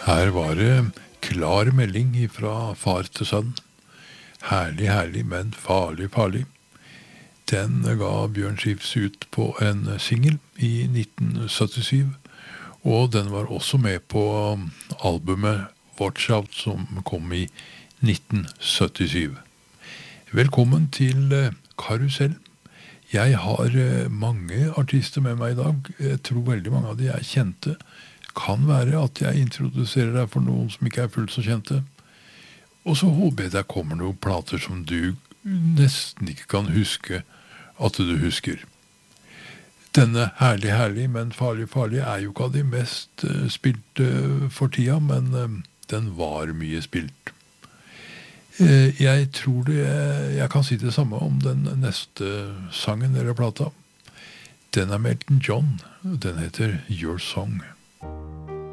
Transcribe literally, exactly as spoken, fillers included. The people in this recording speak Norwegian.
Her var det klar melding fra far til sønn. Herlig, herlig, men farlig, farlig. Den ga Bjørn Skifs ut på en single i nitten syttisju, og den var også med på albumet Watch Out som kom i nitten syttisju. Velkommen til Karusell. Jeg har mange artister med meg i dag. Jeg tror veldig mange av de er kjente. Kan være at jeg introduserer deg for noen som ikke er fullt så kjente. Og så håper jeg det kommer noen plater som du nesten ikke kan huske at du husker. Denne herlig, herlig, men farlig, farlig er jo ikke av de mest uh, spilte for tida, men uh, den var mye spilt. Uh, jeg tror det, jeg kan si det samme om den neste sangen eller plata. Den er med Elton John. Den heter Your Song.